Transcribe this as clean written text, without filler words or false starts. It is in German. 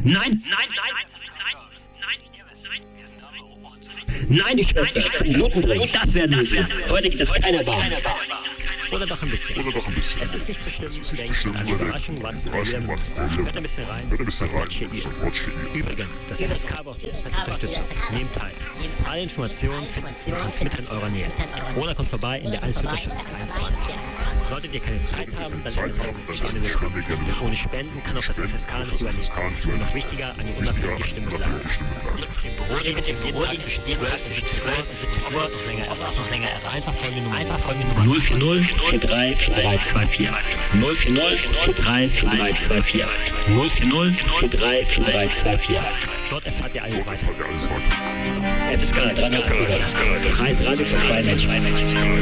Nein, die Schwänze zum Bluten bringen, das werden wir sehen. Heute geht es keiner Bahn. Oder doch ein bisschen. Es ist nicht so schlimm, denkt an die Überraschung, wartet ihr wieder. Hört ein bisschen rein, watch your ears. Übrigens, das FSK braucht jederzeit Unterstützung. Nehmt teil. Alle Informationen finden Sie im Transmitter in eurer Nähe. Oder kommt vorbei in der Alflüterschüssel 21. Solltet ihr keine Zeit haben, dann ist ihr gerne willkommen. Denn ohne Spenden kann auch das FSK nicht überleben. Und noch wichtiger, eine unabhängige Stimme bleiben. Im Büro zwischen 12 und 17 Uhr noch länger erreicht. Einfach folgende Nummer. 040 43 4324 040 43 4324 040 43 4324. Dort erfahrt ihr alles weiter. FSK 300 Kreis Radio für freie Menschen.